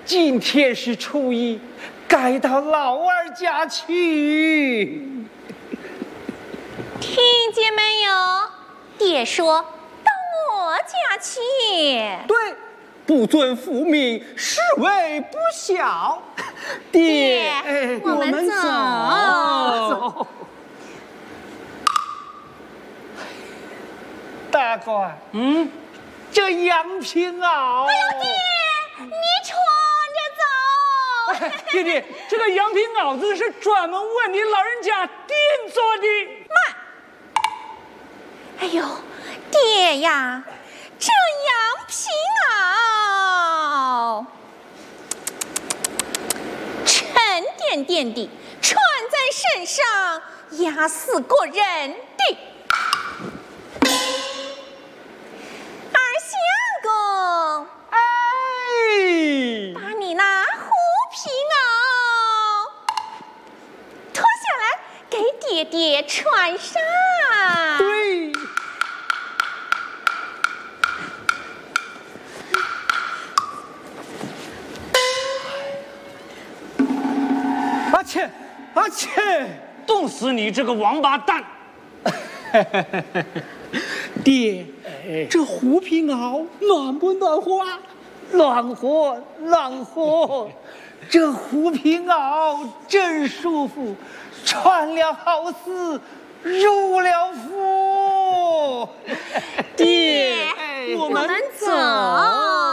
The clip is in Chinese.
今天是初一，该到老二家去。 听见没有？爹说到我家去。 对，不遵父命，是为不孝。爹， 我们走。 大官，这羊皮袄， 哎呦爹，你穿着走。 爹爹，这个羊皮袄子是专门为你老人家定做的。 慢！哎呦，爹呀，这羊皮袄沉甸甸的，穿在身上压死过人的。二相公，把你那虎皮袄脱下来，给爹爹穿上。 对。阿切， 冻死你这个王八蛋！ 爹，这虎皮袄暖不暖和啊？暖和，暖和。这虎皮袄真舒服，穿了好似入了府。 爹，我们走。